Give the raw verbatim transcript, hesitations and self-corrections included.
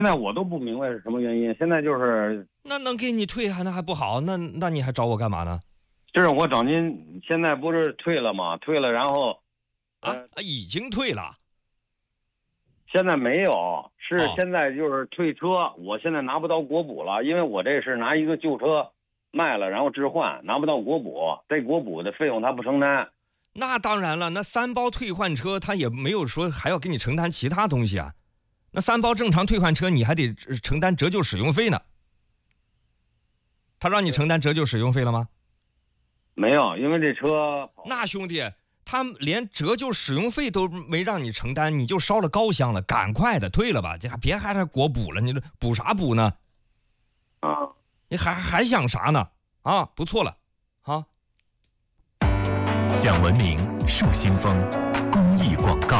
现在我都不明白是什么原因。现在就是那能给你退还那还不好？那那你还找我干嘛呢？ 就是我找您，现在不是退了吗？退了，然后啊，已经退了。 现在没有，是哦现在就是退车，我现在拿不到国补了，因为我这是拿一个旧车卖了，然后置换，拿不到国补，这国补的费用他不承担。 那当然了，那三包退换车他也没有说还要给你承担其他东西啊。那三包正常退换车你还得承担折旧使用费呢。他让你承担折旧使用费了吗？ 没有，因为这车那兄弟，他连折旧使用费都没让你承担，你就烧了高香了，赶快的退了吧，这别还还国补了，你这补啥补呢？ 啊， 你还还想啥呢？啊，不错了，啊。 讲文明树新风公益广告。